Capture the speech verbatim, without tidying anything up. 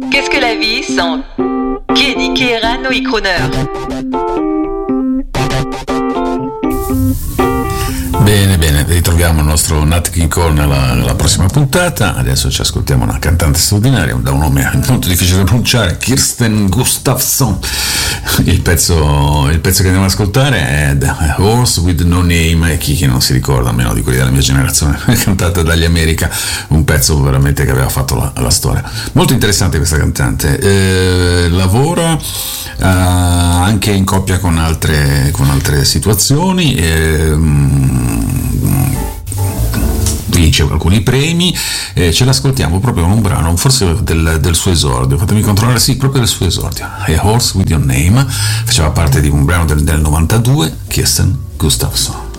Qu'est-ce que la vie sans Kedi Kieran y Crooner? Bene, bene, ritroviamo il nostro Nat King Cole nella, nella prossima puntata. Adesso ci ascoltiamo una cantante straordinaria, da un nome molto difficile da pronunciare, Kirsten Gustafsson. Il pezzo, il pezzo che andiamo ad ascoltare è The Horse with No Name, e chi che non si ricorda, almeno di quelli della mia generazione, cantata dagli America, un pezzo veramente che aveva fatto la, la storia. Molto interessante questa cantante, eh, lavora eh, anche in coppia con altre, con altre situazioni, eh, vince alcuni premi, eh, ce l'ascoltiamo proprio con un brano forse del, del suo esordio, fatemi controllare, sì, proprio del suo esordio, A Horse with Your Name, faceva parte di un brano del, del novantadue, Kirsten Gustafsson.